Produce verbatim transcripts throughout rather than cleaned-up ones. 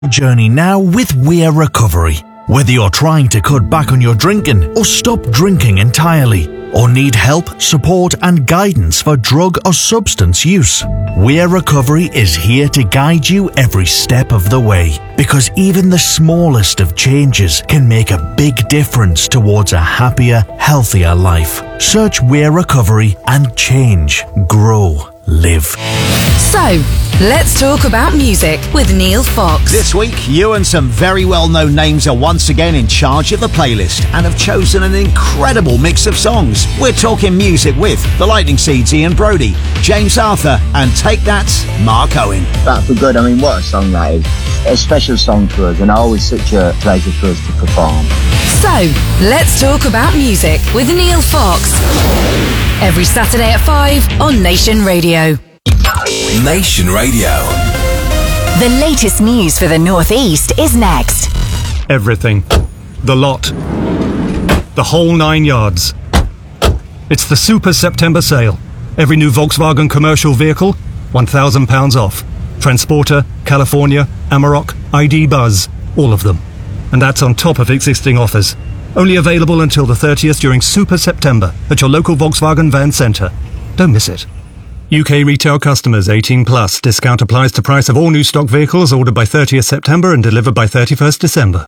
Journey now with Weir Recovery. Whether you're trying to cut back on your drinking or stop drinking entirely, or need help, support and guidance for drug or substance use, Weir Recovery is here to guide you every step of the way, because even the smallest of changes can make a big difference towards a happier, healthier life. Search Weir Recovery and change, grow, live. So, let's talk about music with Neil Fox. This week, you and some very well-known names are once again in charge of the playlist and have chosen an incredible mix of songs. We're talking music with The Lightning Seeds, Ian Brody, James Arthur, and Take That, Mark Owen. Back for Good, I mean, what a song that is. A special song for us, and always such a pleasure for us to perform. So, let's talk about music with Neil Fox. Every Saturday at five on Nation Radio. Nation Radio. The latest news for the North East is next. Everything. The lot. The whole nine yards. It's the Super September sale. Every new Volkswagen commercial vehicle, one thousand pounds off. Transporter, California, Amarok, I D Buzz, all of them. And that's on top of existing offers. Only available until the thirtieth during Super September at your local Volkswagen Van Centre. Don't miss it. U K retail customers eighteen plus. Discount applies to price of all new stock vehicles ordered by thirtieth September and delivered by thirty-first December.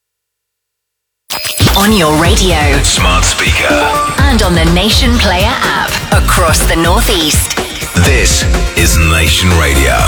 On your radio, Smart speaker. and on the Nation Player app across the North East. This is Nation Radio.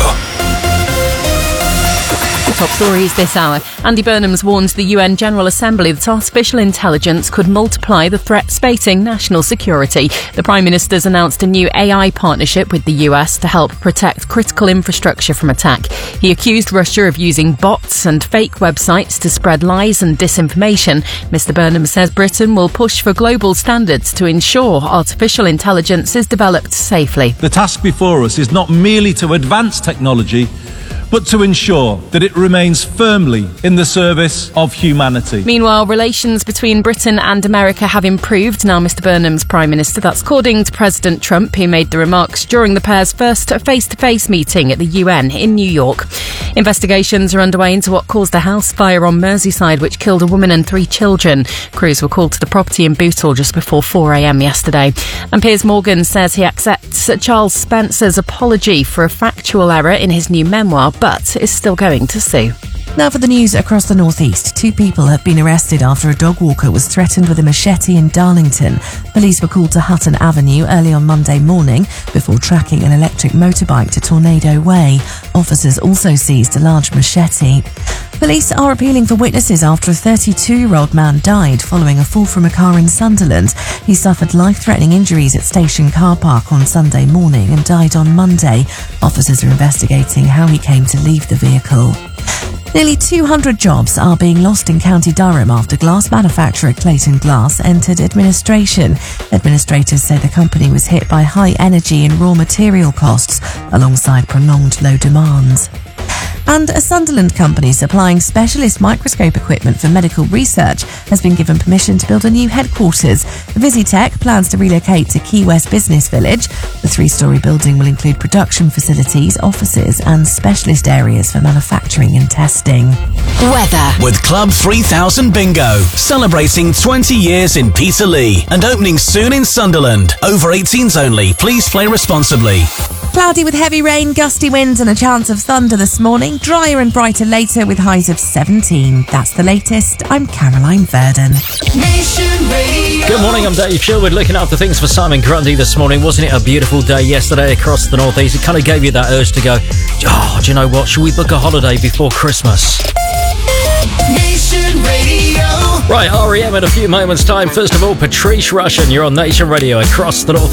Top stories this hour. Andy Burnham's warned the U N General Assembly that artificial intelligence could multiply the threats facing national security. The Prime Minister's announced a new A I partnership with the U S to help protect critical infrastructure from attack. He accused Russia of using bots and fake websites to spread lies and disinformation. Mister Burnham says Britain will push for global standards to ensure artificial intelligence is developed safely. The task before us is not merely to advance technology, but to ensure that it remains firmly in the service of humanity. Meanwhile, relations between Britain and America have improved. Now Mister Burnham's Prime Minister. That's according to President Trump, who made the remarks during the pair's first face-to-face meeting at the U N in New York. Investigations are underway into what caused a house fire on Merseyside, which killed a woman and three children. Crews were called to the property in Bootle just before four a.m. yesterday. And Piers Morgan says he accepts Charles Spencer's apology for a factual error in his new memoir, but is still going to sue. Now for the news across the North East. Two people have been arrested after a dog walker was threatened with a machete in Darlington. Police were called to Hutton Avenue early on Monday morning before tracking an electric motorbike to Tornado Way. Officers also seized a large machete. Police are appealing for witnesses after a thirty-two-year-old man died following a fall from a car in Sunderland. He suffered life-threatening injuries at Station Car Park on Sunday morning and died on Monday. Officers are investigating how he came to leave the vehicle. Nearly two hundred jobs are being lost in County Durham after glass manufacturer Clayton Glass entered administration. Administrators say the company was hit by high energy and raw material costs alongside prolonged low demand. And a Sunderland company supplying specialist microscope equipment for medical research has been given permission to build a new headquarters. Visitech plans to relocate to Key West Business Village. The three-storey building will include production facilities, offices and specialist areas for manufacturing and testing. Weather. With Club three thousand Bingo, celebrating twenty years in Peterlee and opening soon in Sunderland. Over eighteens only. Please play responsibly. Cloudy with heavy rain, gusty winds and a chance of thunder this morning. Drier and brighter later with highs of seventeen. That's the latest. I'm Caroline Verdon. Good morning, I'm Dave Sherwood looking after things for Simon Grundy this morning. Wasn't it a beautiful day yesterday across the North East? It kind of gave you that urge to go, oh, do you know what? Should we book a holiday before Christmas? Nation Radio. Right, R E M in a few moments' time. First of all, Patrice Rushen, you're on Nation Radio across the North